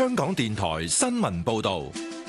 香港電台新聞報道。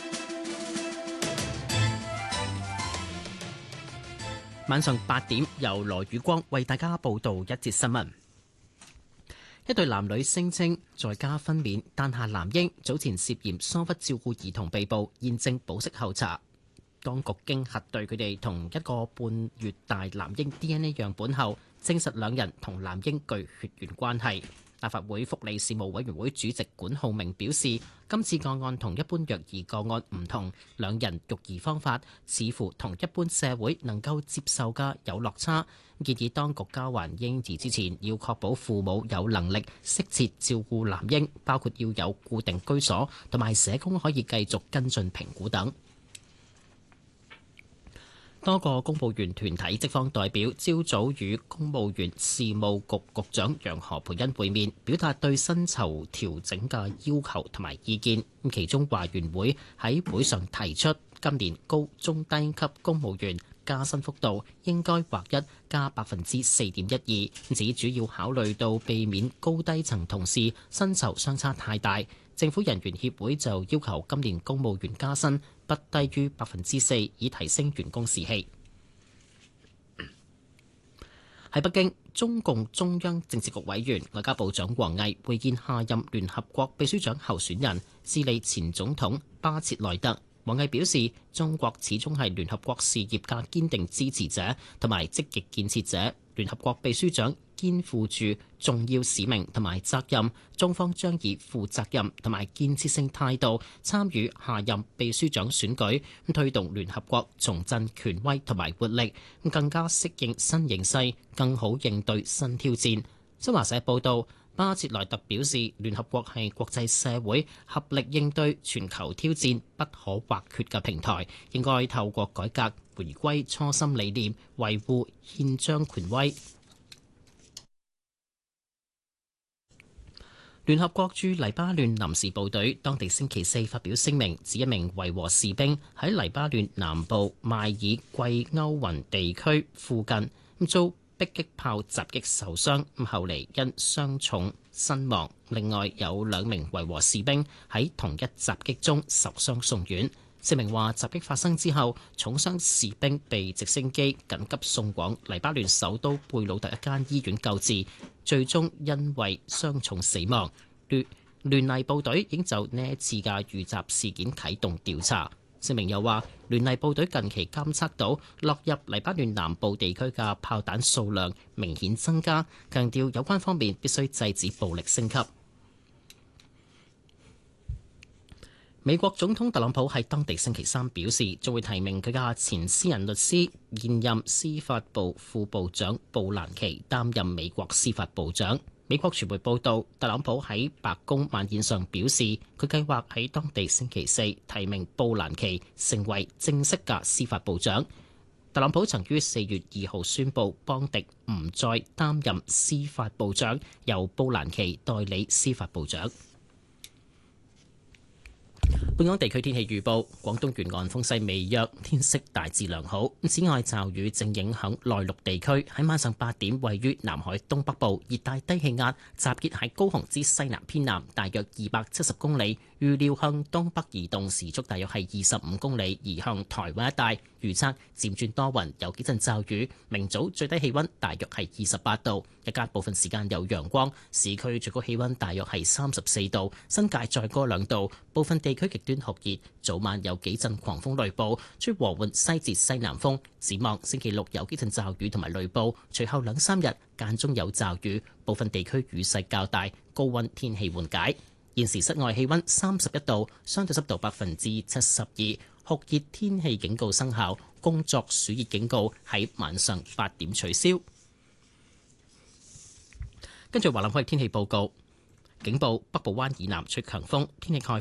晚上8點，由羅宇光為大家報道一節新聞。一對男女聲稱在家分娩誕下男嬰，早前涉嫌疏忽照顧兒童被捕，現正保釋候查。當局經核對佢哋同一個半月大男嬰 DNA 樣本後，證實兩人同男嬰具血緣關係。立法會福利事務委員會主席管浩明表示，今次個案同一般虐兒個案唔同，兩人育兒方法似乎同一般社會能夠接受嘅有落差，建議當局交還嬰兒之前要確保父母有能力適切照顧男嬰，包括要有固定居所同埋社工可以繼續跟進評估等。多個公務員團體職方代表朝早與公務員事務局局長楊何蓓茵會面，表達對薪酬調整嘅要求同埋意見。其中華員會喺會上提出，今年高中低級公務員加薪幅度應該劃一加4.12%，指主要考慮到避免高低層同事薪酬相差太大。政府人員協會就要求今年公務員加薪不低於4%，以提升員工士氣。喺北京，中共中央政治局委員、外交部長王毅會見下任聯合國秘書長候選人、智利前總統巴切萊特。王毅表示，中國始終係聯合國事業嘅堅定支持者同埋積極建設者。聯合國秘書長肩負住重要使命同埋責任，中方將以負責任同埋建設性態度參與下任秘書長選舉，推動聯合國重振權威同埋活力，更加適應新形勢，更好應對新挑戰。新華社報道，巴切萊特表示，聯合國係國際社會合力應對全球挑戰不可或缺嘅平台，應該透過改革回歸初心理念，維護憲章權威。聯合國駐黎巴嫩臨時部隊當地星期四發表聲明，指一名維和士兵喺黎巴嫩南部邁爾季歐雲地區附近遭迫擊炮襲擊受傷，後嚟因傷重身亡。另外有2名維和士兵喺同一襲擊中受傷送院。聲明話，襲擊發生之後，重傷士兵被直升機緊急送往黎巴嫩首都貝魯特一間醫院救治，最終因為傷重死亡。聯黎部隊已經就呢一次嘅遇襲事件啟動調查。聲明又話，聯黎部隊近期監測到落入黎巴嫩南部地區嘅炮彈數量明顯增加，強調有關方面必須制止暴力升級。美國總統特朗普喺當地星期三表示，將會提名佢嘅前私人律師、現任司法部副部長布蘭奇擔任美國司法部長。美國傳媒報道，特朗普喺白宮晚宴上表示，佢計劃喺當地星期四提名布蘭奇成為正式嘅司法部長。特朗普曾於4月2號宣布邦迪唔再擔任司法部長，由布蘭奇代理司法部長。本港地區天氣預報，廣東沿岸風勢微弱，天色大致良好。此外，驟雨正影響內陸地區。喺晚上8點，位於南海東北部熱帶低氣壓集結喺高雄之西南偏南，大約270公里，預料向東北移動，時速大約係25公里，移向台灣一帶。預測漸轉多雲，有幾陣驟雨。明早最低氣溫大約係28度，日間部分時間有陽光。市區最高氣溫大約係34度，新界再高2度。部分地區極端酷熱，早晚有幾陣狂風雷暴，吹和緩西至西南風。展望星期六有幾陣驟雨同埋雷暴，隨後2-3日間中有驟雨，部分地區雨勢較大，高溫天氣緩解。現時室外氣溫31度，相對濕度72%，酷熱天氣警告生效，工作暑熱警告喺晚上8點取消。跟住華南海天氣報告，警報北部灣以南吹強風，天氣概